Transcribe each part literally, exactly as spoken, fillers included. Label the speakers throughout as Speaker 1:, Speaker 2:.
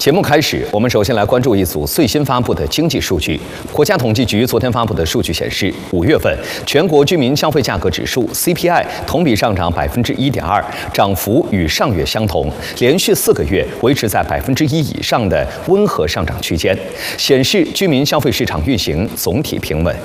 Speaker 1: 节目开始，我们首先来关注一组最新发布的经济数据。国家统计局昨天发布的数据显示，五月份全国居民消费价格指数 C P I 同比上涨百分之一点二，涨幅与上月相同，连续四个月维持在百分之一以上的温和上涨区间，显示居民消费市场运行总体平稳。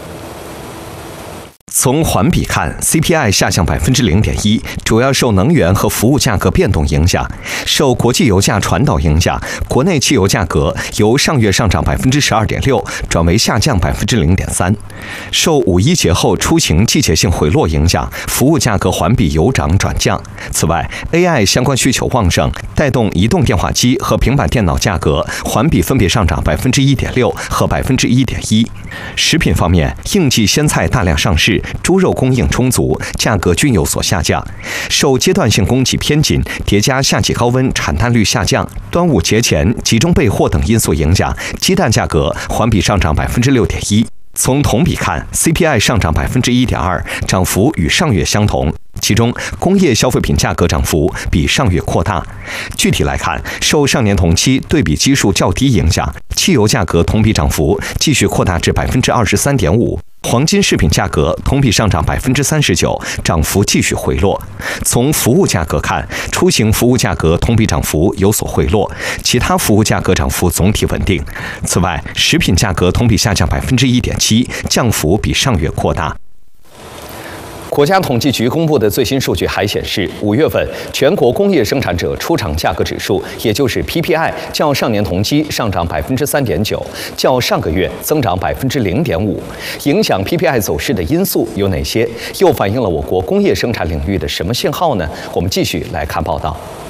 Speaker 2: 从环比看 ，C P I 下降百分之零点一，主要受能源和服务价格变动影响。受国际油价传导影响，国内汽油价格由上月上涨百分之十二点六，转为下降百分之零点三。受五一节后出行季节性回落影响，服务价格环比由涨转降。此外 ，A I 相关需求旺盛，带动移动电话机和平板电脑价格环比分别上涨百分之一点六和百分之一点一。食品方面，应季鲜菜大量上市。 猪肉供应充足，价格均有所下降。受阶段性供给偏紧，叠加夏季高温，产蛋率下降，端午节前集中备货等因素影响，鸡蛋价格环比上涨百分之六点一。从同比看 ，C P I 上涨百分之一点二，涨幅与上月相同。 其中，工业消费品价格涨幅比上月扩大。具体来看，受上年同期对比基数较低影响，汽油价格同比涨幅继续扩大至百分之二十三点五。 黄金饰品价格同比上涨百分之三十九，涨幅继续回落。从服务价格看，出行服务价格同比涨幅有所回落，其他服务价格涨幅总体稳定。此外，食品价格同比下降百分之一点七，降幅比上月扩大。
Speaker 1: 国家统计局公布的最新数据还显示，五月份全国工业生产者出厂价格指数，也就是 P P I， 较上年同期上涨百分之三点九，较上个月增长百分之零点五。影响 P P I 走势的因素有哪些？又反映了我国工业生产领域的什么信号呢？我们继续来看报道。